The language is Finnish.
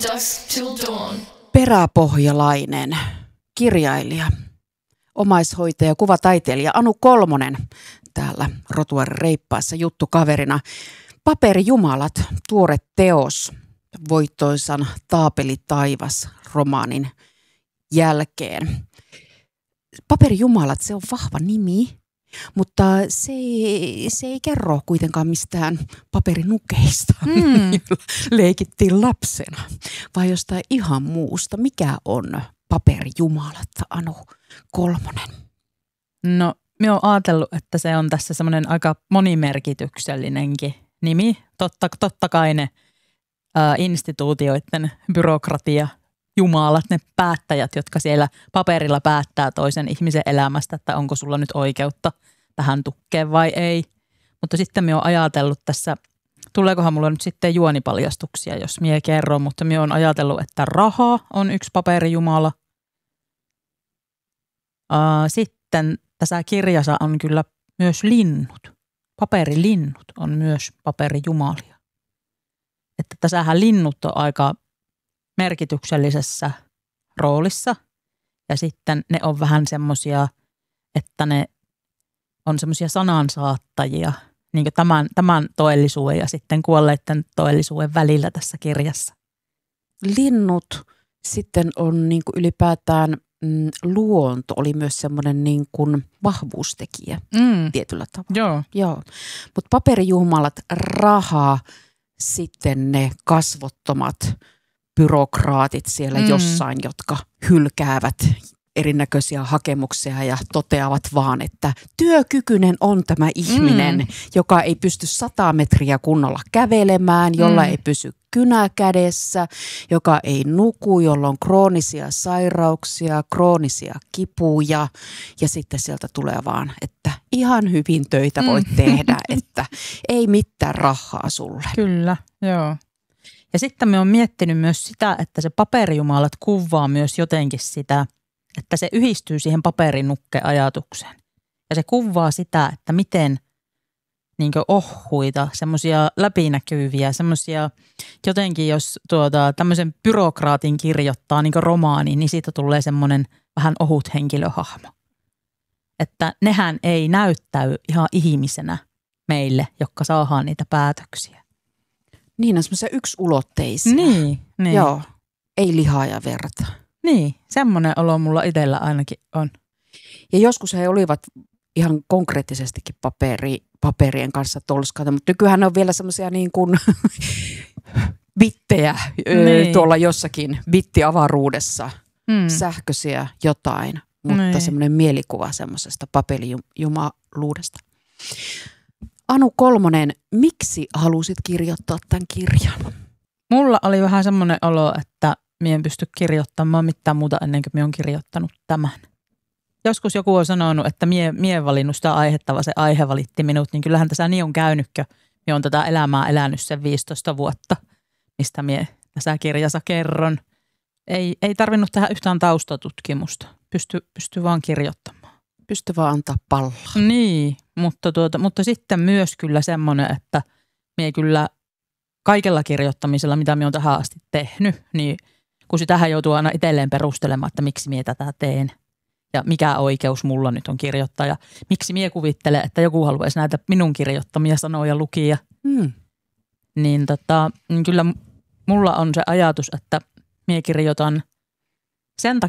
Dusk till dawn. Peräpohjalainen kirjailija, omaishoitaja, kuvataiteilija Anu Kolmonen täällä Rotuaaren reippaassa juttukaverina. Paperijumalat, tuore teos voittoisan Taapeli taivas -romaanin jälkeen. Paperijumalat, se on vahva nimi, mutta se ei kerro kuitenkaan mistään paperinukeista, joilla leikittiin lapsena, vaan jostain ihan muusta. Mikä on Paperijumalat, Anu Kolmonen? No, minä olen ajatellut, että se on tässä semmoinen aika monimerkityksellinenkin nimi. Totta kai ne instituutioiden byrokratia, jumalat, ne päättäjät, jotka siellä paperilla päättää toisen ihmisen elämästä, että onko sulla nyt oikeutta tähän tukkeen vai ei. Mutta sitten minä olen ajatellut tässä, tuleekohan mulla nyt sitten juonipaljastuksia, jos minä kerron, mutta minä olen ajatellut, että raha on yksi paperijumala. Sitten tässä kirjassa on kyllä myös linnut. Paperilinnut on myös paperijumalia. Että tässähän linnut on aika merkityksellisessä roolissa ja sitten ne on vähän semmoisia, että ne on semmoisia sanansaattajia niin kuin tämän todellisuuden ja sitten kuolleiden todellisuuden välillä tässä kirjassa. Linnut sitten on niin kuin ylipäätään luonto oli myös semmoinen niin kuin vahvuustekijä tietyllä tavalla. Joo. Mutta paperijumalat, raha, sitten ne kasvottomat byrokraatit siellä jossain, jotka hylkäävät erinäköisiä hakemuksia ja toteavat vaan, että työkykyinen on tämä ihminen, joka ei pysty 100 metriä kunnolla kävelemään, jolla ei pysy kynä kädessä, joka ei nuku, jolla on kroonisia sairauksia, kroonisia kipuja ja sitten sieltä tulee vaan, että ihan hyvin töitä voit tehdä, että ei mitään rahaa sulle. Kyllä, joo. Ja sitten me on miettinyt myös sitä, että se paperijumalat kuvaa myös jotenkin sitä, että se yhdistyy siihen paperinukkeajatukseen. Ja se kuvaa sitä, että miten niin kuin ohhuita, semmoisia läpinäkyviä, semmoisia jotenkin, jos tämmöisen byrokraatin kirjoittaa niin kuin romaaniin, niin siitä tulee semmoinen vähän ohut henkilöhahmo. Että nehän ei näyttäy ihan ihmisenä meille, jotka saadaan niitä päätöksiä. Niin on semmoisia yksulotteisia. Niin. Joo, ei lihaa ja verta. Niin, semmoinen olo mulla itsellä ainakin on. Ja joskus he olivat ihan konkreettisestikin paperien kanssa tolskata, mutta nykyään ne on vielä semmoisia niin kuin bittejä tuolla jossakin bittiavaruudessa, sähköisiä jotain, mutta semmoinen mielikuva semmoisesta paperijumaluudesta. Anu Kolmonen, miksi halusit kirjoittaa tämän kirjan? Mulla oli vähän semmoinen olo, että minä en pysty kirjoittamaan mitään muuta ennen kuin minä olen kirjoittanut tämän. Joskus joku on sanonut, että minä en valinnut sitä aihetta, vaan se aihe valitti minut, niin kyllähän tässä niin on käynytkö. Minä olen tätä elämää elänyt sen 15 vuotta, mistä minä tässä kirjassa kerron. Ei tarvinnut tehdä yhtään taustatutkimusta, pysty vaan kirjoittamaan. Pysty vaan antaa palloa. Niin, mutta sitten myös kyllä semmoinen, että minä kyllä kaikella kirjoittamisella, mitä minä olen tähän asti tehnyt, niin kun sitähän joutuu aina itselleen perustelemaan, että miksi minä tätä teen ja mikä oikeus mulla nyt on kirjoittaa ja miksi minä kuvittelen, että joku haluaisi näitä minun kirjoittamia sanoja lukia. Niin kyllä mulla on se ajatus, että minä kirjoitan sen takia